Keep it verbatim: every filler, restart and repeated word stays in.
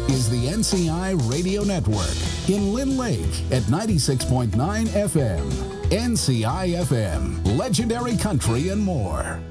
is the N C I Radio Network in Lynn Lake at ninety-six point nine F M. N C I F M, legendary country and more.